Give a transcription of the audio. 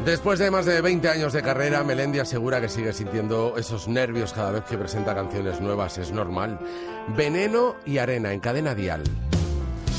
Después de más de 20 años de carrera, Melendi asegura que sigue sintiendo esos nervios cada vez que presenta canciones nuevas. Es normal. Veneno y Arena en Cadena Dial.